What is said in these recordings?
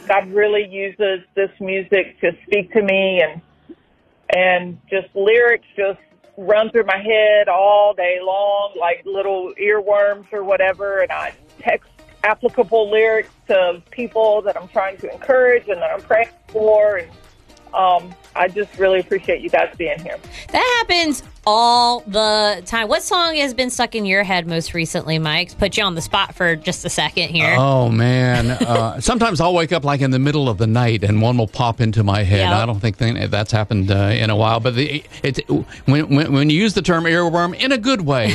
God really uses this music to speak to me, and just lyrics just run through my head all day long, like little earworms or whatever, and I text applicable lyrics to people that I'm trying to encourage and that I'm praying for, and I just really appreciate you guys being here. That happens all the time. What song has been stuck in your head most recently, Mike? Put you on the spot for just a second here. Oh, man. Sometimes I'll wake up like in the middle of the night and one will pop into my head. Yep. I don't think that's happened in a while. But when you use the term earworm, in a good way,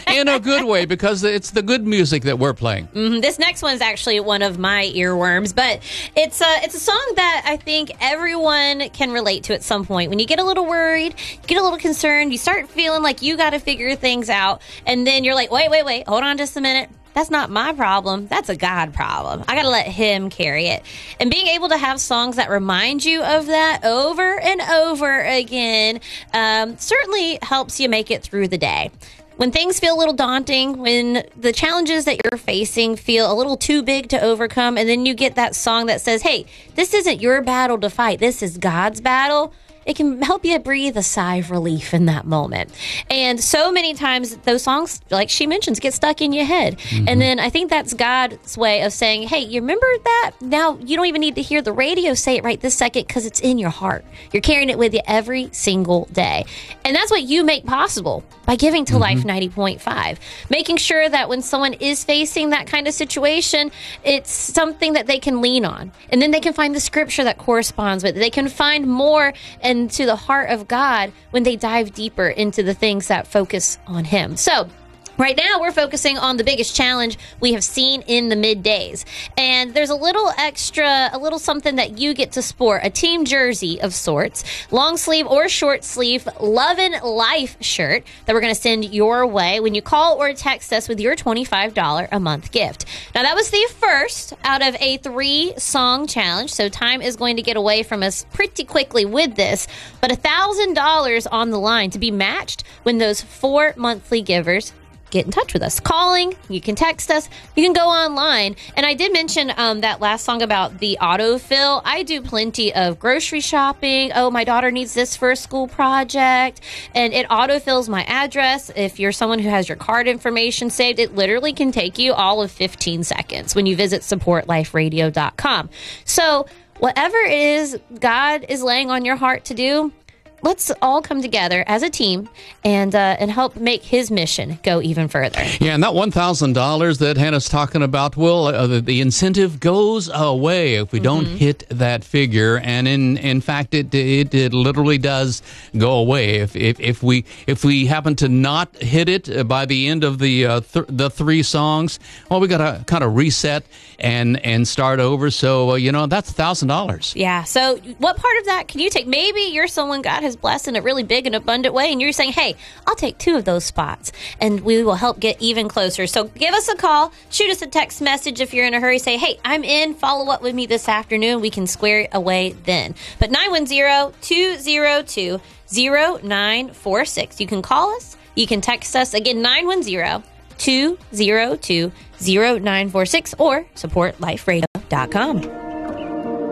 because it's the good music that we're playing. Mm-hmm. This next one is actually one of my earworms, but it's a song that I think everyone can relate to at some point. When you get a little worried, you get a little concerned, you start feeling like you got to figure things out, and then you're like, wait, hold on just a minute. That's not my problem. That's a God problem. I got to let him carry it. And being able to have songs that remind you of that over and over again certainly helps you make it through the day. When things feel a little daunting, when the challenges that you're facing feel a little too big to overcome, and then you get that song that says, hey, this isn't your battle to fight, this is God's battle, it can help you breathe a sigh of relief in that moment. And so many times those songs, like she mentions, get stuck in your head. Mm-hmm. And then I think that's God's way of saying, hey, you remember that? Now you don't even need to hear the radio say it right this second because it's in your heart. You're carrying it with you every single day. And that's what you make possible by giving to Life 90.5. Making sure that when someone is facing that kind of situation, it's something that they can lean on. And then they can find the scripture that corresponds with it. They can find more into the heart of God when they dive deeper into the things that focus on him. So right now, we're focusing on the biggest challenge we have seen in the middays. And there's a little something that you get to sport, a team jersey of sorts, long sleeve or short sleeve, Lovin' Life shirt that we're going to send your way when you call or text us with your $25 a month gift. Now, that was the first out of a 3-song challenge, so time is going to get away from us pretty quickly with this, but $1,000 on the line to be matched when those 4 monthly givers get in touch with us. Calling, you can text us, you can go online. And I did mention that last song about the autofill. I do plenty of grocery shopping. Oh, my daughter needs this for a school project. And it autofills my address. If you're someone who has your card information saved, it literally can take you all of 15 seconds when you visit supportliferadio.com. So whatever it is God is laying on your heart to do, let's all come together as a team and help make his mission go even further. Yeah, and that $1,000 that Hannah's talking about, the incentive goes away if we don't hit that figure, and in fact, it literally does go away if we happen to not hit it by the end of the 3 songs. Well, we got to kind of reset and start over. So that's $1,000. Yeah. So what part of that can you take? Maybe you're someone God has blessed in a really big and abundant way, and you're saying, hey, I'll take 2 of those spots, and we will help get even closer. So give us a call, shoot us a text message if you're in a hurry, say, hey, I'm in, follow up with me this afternoon, we can square it away then. But 910-202-0946. You can call us, you can text us, again, 910-202-0946, or supportliferadio.com.